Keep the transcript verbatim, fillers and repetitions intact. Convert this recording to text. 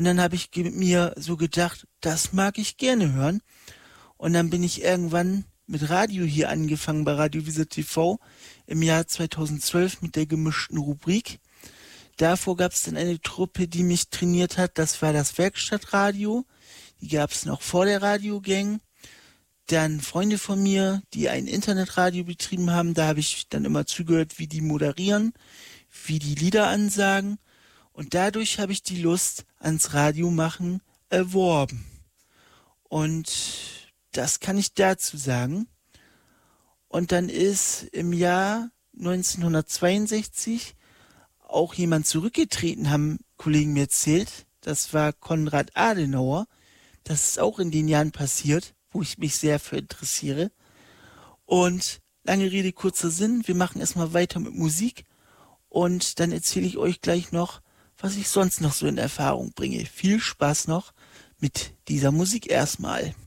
Und dann habe ich ge- mir so gedacht, das mag ich gerne hören. Und dann bin ich irgendwann mit Radio hier angefangen bei Radio Visa T V im Jahr zweitausendzwölf mit der gemischten Rubrik. Davor gab es dann eine Truppe, die mich trainiert hat. Das war das Werkstattradio. Die gab es noch vor der Radiogang. Dann Freunde von mir, die ein Internetradio betrieben haben. Da habe ich dann immer zugehört, wie die moderieren, wie die Lieder ansagen. Und dadurch habe ich die Lust ans Radiomachen erworben. Und das kann ich dazu sagen. Und dann ist im Jahr neunzehnhundertzweiundsechzig auch jemand zurückgetreten, haben Kollegen mir erzählt. Das war Konrad Adenauer. Das ist auch in den Jahren passiert, wo ich mich sehr für interessiere. Und lange Rede, kurzer Sinn, wir machen erstmal weiter mit Musik und dann erzähle ich euch gleich noch, was ich sonst noch so in Erfahrung bringe. Viel Spaß noch mit dieser Musik erstmal.